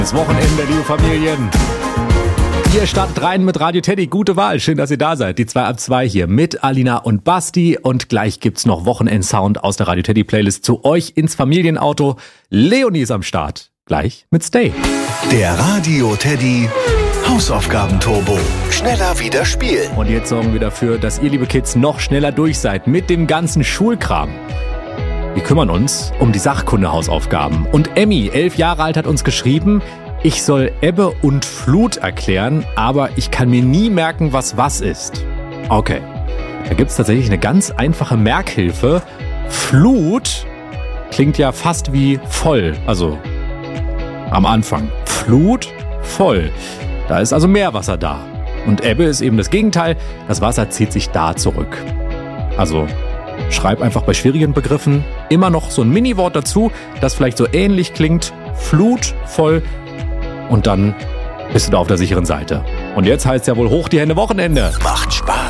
Das Wochenende, liebe Familien. Ihr startet rein mit Radio Teddy. Gute Wahl. Schön, dass ihr da seid. Die 2 ab 2 hier mit Alina und Basti. Und gleich gibt's noch Wochenend-Sound aus der Radio Teddy Playlist zu euch ins Familienauto. Leonie ist am Start. Gleich mit Stay. Der Radio Teddy Hausaufgaben-Turbo. Schneller wieder spielen. Und jetzt sorgen wir dafür, dass ihr, liebe Kids, noch schneller durch seid mit dem ganzen Schulkram. Wir kümmern uns um die Sachkunde-Hausaufgaben. Und Emmy, 11 Jahre alt, hat uns geschrieben, ich soll Ebbe und Flut erklären, aber ich kann mir nie merken, was ist. Okay, da gibt's tatsächlich eine ganz einfache Merkhilfe. Flut klingt ja fast wie voll, also am Anfang. Flut, voll. Da ist also Meerwasser da. Und Ebbe ist eben das Gegenteil, das Wasser zieht sich da zurück. Also schreib einfach bei schwierigen Begriffen immer noch so ein Mini-Wort dazu, das vielleicht so ähnlich klingt. Flut, voll. Und dann bist du da auf der sicheren Seite. Und jetzt heißt ja wohl hoch die Hände Wochenende. Macht Spaß.